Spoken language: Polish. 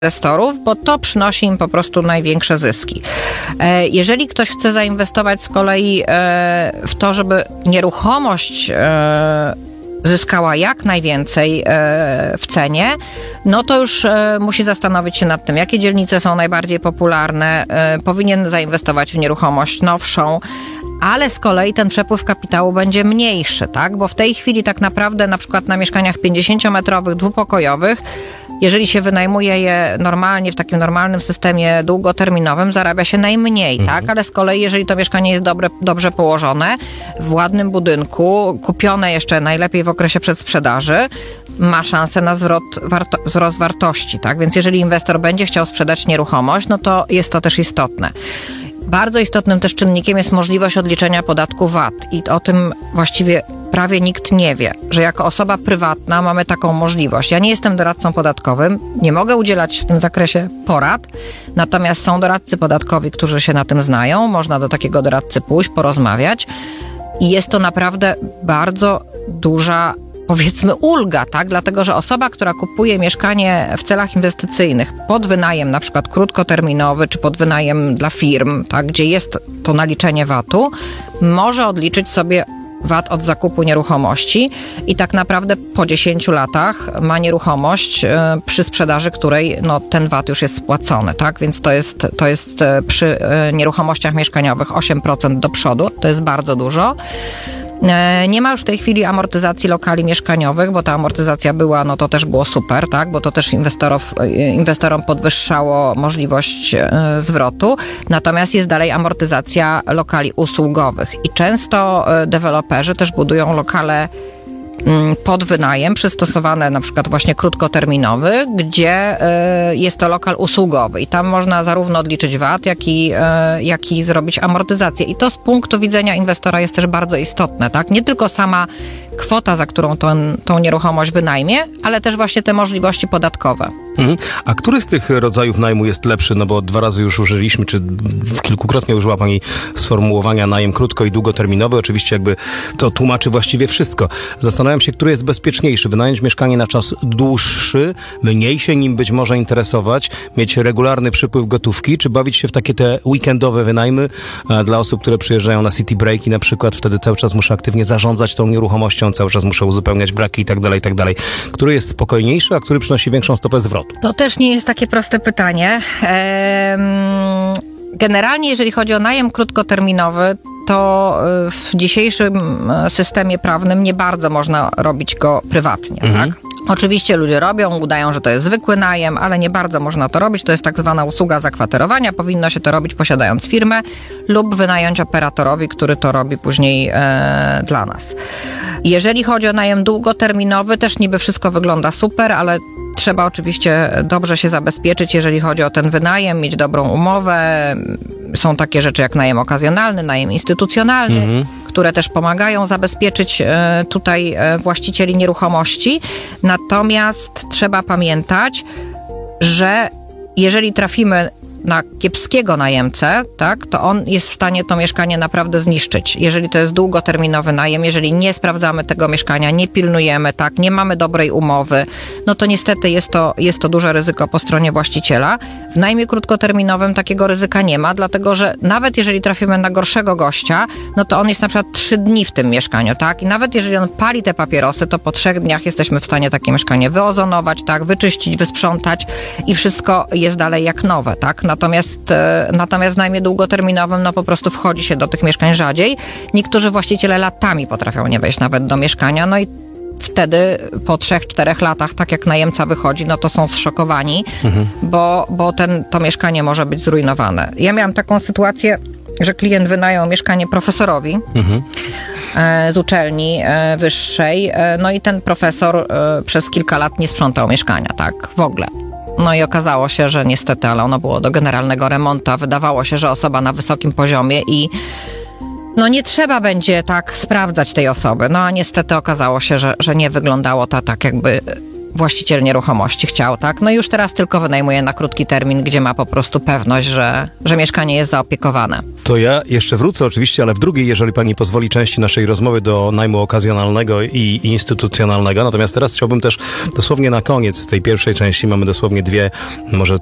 inwestorów, bo to przynosi im po prostu największe zyski. Jeżeli ktoś chce zainwestować z kolei w to, żeby nieruchomość zyskała jak najwięcej w cenie, no to już musi zastanowić się nad tym, jakie dzielnice są najbardziej popularne. Powinien zainwestować w nieruchomość nowszą, ale z kolei ten przepływ kapitału będzie mniejszy, tak? Bo w tej chwili tak naprawdę na przykład na mieszkaniach 50-metrowych, dwupokojowych, jeżeli się wynajmuje je normalnie, w takim normalnym systemie długoterminowym, zarabia się najmniej, tak? Ale z kolei, jeżeli to mieszkanie jest dobrze położone, w ładnym budynku, kupione jeszcze najlepiej w okresie przedsprzedaży, ma szansę na wzrost wartości, tak? Więc jeżeli inwestor będzie chciał sprzedać nieruchomość, no to jest to też istotne. Bardzo istotnym też czynnikiem jest możliwość odliczenia podatku VAT i o tym właściwie prawie nikt nie wie, że jako osoba prywatna mamy taką możliwość. Ja nie jestem doradcą podatkowym, nie mogę udzielać w tym zakresie porad, natomiast są doradcy podatkowi, którzy się na tym znają, można do takiego doradcy pójść, porozmawiać i jest to naprawdę bardzo duża, powiedzmy, ulga, tak? Dlatego, że osoba, która kupuje mieszkanie w celach inwestycyjnych pod wynajem, na przykład krótkoterminowy, czy pod wynajem dla firm, tak? Gdzie jest to naliczenie VAT-u, może odliczyć sobie VAT od zakupu nieruchomości i tak naprawdę po 10 latach ma nieruchomość, przy sprzedaży której no, ten VAT już jest spłacony, tak? Więc to jest przy nieruchomościach mieszkaniowych 8% do przodu, to jest bardzo dużo. Nie ma już w tej chwili amortyzacji lokali mieszkaniowych, bo ta amortyzacja była, no to też było super, tak? Bo to też inwestorom podwyższało możliwość zwrotu. Natomiast jest dalej amortyzacja lokali usługowych i często deweloperzy też budują lokale pod wynajem, przystosowane na przykład właśnie krótkoterminowy, gdzie jest to lokal usługowy i tam można zarówno odliczyć VAT, jak i zrobić amortyzację. I to z punktu widzenia inwestora jest też bardzo istotne, tak? Nie tylko sama kwota, za którą tą nieruchomość wynajmie, ale też właśnie te możliwości podatkowe. A który z tych rodzajów najmu jest lepszy? No bo 2 razy już użyliśmy, czy kilkukrotnie użyła Pani sformułowania najem krótko i długoterminowy. Oczywiście jakby to tłumaczy właściwie wszystko. Zastanawiam się, który jest bezpieczniejszy. Wynająć mieszkanie na czas dłuższy, mniej się nim być może interesować, mieć regularny przypływ gotówki, czy bawić się w takie te weekendowe wynajmy dla osób, które przyjeżdżają na city breaki na przykład. Wtedy cały czas muszę aktywnie zarządzać tą nieruchomością, cały czas muszę uzupełniać braki i tak dalej, i tak dalej. Który jest spokojniejszy, a który przynosi większą stopę zwrotu? To też nie jest takie proste pytanie. Generalnie, jeżeli chodzi o najem krótkoterminowy, to w dzisiejszym systemie prawnym nie bardzo można robić go prywatnie, tak? Oczywiście ludzie robią, udają, że to jest zwykły najem, ale nie bardzo można to robić. To jest tak zwana usługa zakwaterowania. Powinno się to robić posiadając firmę lub wynająć operatorowi, który to robi później dla nas. Jeżeli chodzi o najem długoterminowy, też niby wszystko wygląda super, ale trzeba oczywiście dobrze się zabezpieczyć, jeżeli chodzi o ten wynajem, mieć dobrą umowę. Są takie rzeczy jak najem okazjonalny, najem instytucjonalny, które też pomagają zabezpieczyć tutaj właścicieli nieruchomości. Natomiast trzeba pamiętać, że jeżeli trafimy na kiepskiego najemcę, tak, to on jest w stanie to mieszkanie naprawdę zniszczyć. Jeżeli to jest długoterminowy najem, jeżeli nie sprawdzamy tego mieszkania, nie pilnujemy, tak, nie mamy dobrej umowy, no to niestety jest to duże ryzyko po stronie właściciela. W najmie krótkoterminowym takiego ryzyka nie ma, dlatego że nawet jeżeli trafimy na gorszego gościa, no to on jest na przykład 3 dni w tym mieszkaniu, tak, i nawet jeżeli on pali te papierosy, to po 3 dniach jesteśmy w stanie takie mieszkanie wyozonować, tak, wyczyścić, wysprzątać i wszystko jest dalej jak nowe, tak. Natomiast w najmie długoterminowym no po prostu wchodzi się do tych mieszkań rzadziej. Niektórzy właściciele latami potrafią nie wejść nawet do mieszkania, no i wtedy po 3-4 latach, tak jak najemca wychodzi, no to są zszokowani, bo to mieszkanie może być zrujnowane. Ja miałam taką sytuację, że klient wynajął mieszkanie profesorowi z uczelni wyższej, no i ten profesor przez kilka lat nie sprzątał mieszkania, tak, w ogóle. No i okazało się, że niestety, ale ono było do generalnego remontu, a wydawało się, że osoba na wysokim poziomie i no nie trzeba będzie tak sprawdzać tej osoby. No a niestety okazało się, że nie wyglądało to tak, jakby właściciel nieruchomości chciał, tak? No i już teraz tylko wynajmuje na krótki termin, gdzie ma po prostu pewność, że mieszkanie jest zaopiekowane. To ja jeszcze wrócę oczywiście, ale w drugiej, jeżeli pani pozwoli, części naszej rozmowy do najmu okazjonalnego i instytucjonalnego. Natomiast teraz chciałbym też dosłownie na koniec tej pierwszej części, mamy dosłownie 2, może